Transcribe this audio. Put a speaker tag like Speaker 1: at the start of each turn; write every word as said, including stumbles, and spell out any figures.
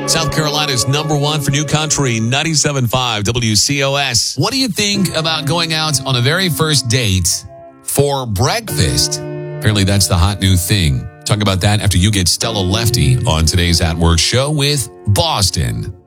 Speaker 1: South Carolina's number one for New Country, ninety-seven point five W C O S. What do you think about going out on a very first date for breakfast? Apparently that's the hot new thing. Talk about that after you get Stella Lefty on today's At Work show with Boston.